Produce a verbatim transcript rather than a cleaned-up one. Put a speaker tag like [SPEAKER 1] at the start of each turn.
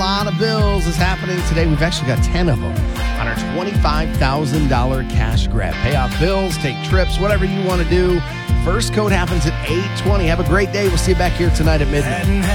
[SPEAKER 1] lot of bills is happening today. We've actually got ten of them on our twenty-five thousand dollars cash grab. Pay off bills, take trips, whatever you want to do. First code happens at eight twenty. Have a great day. We'll see you back here tonight at midnight.